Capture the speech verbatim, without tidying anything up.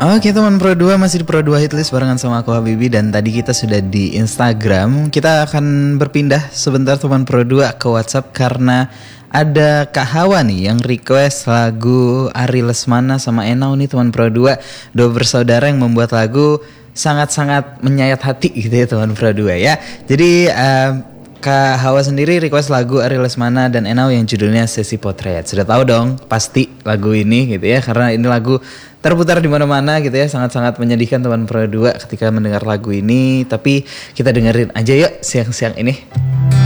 Oke teman Pro dua, masih di Pro dua Hitlist barengan sama aku Habibi. Dan tadi kita sudah di Instagram. Kita akan berpindah sebentar teman Pro dua ke WhatsApp, karena ada Kak Hawa nih yang request lagu Ari Lesmana sama Enau nih teman Pro dua. Dua bersaudara yang membuat lagu sangat-sangat menyayat hati gitu ya teman Pro dua ya. Jadi uh, Kak Hawa sendiri request lagu Ari Lesmana dan Enau yang judulnya Sesi Potret. Sudah tahu dong pasti lagu ini gitu ya, karena ini lagu terputar di mana-mana gitu ya, sangat-sangat menyedihkan teman Pro dua ketika mendengar lagu ini. Tapi kita dengerin aja yuk siang-siang ini.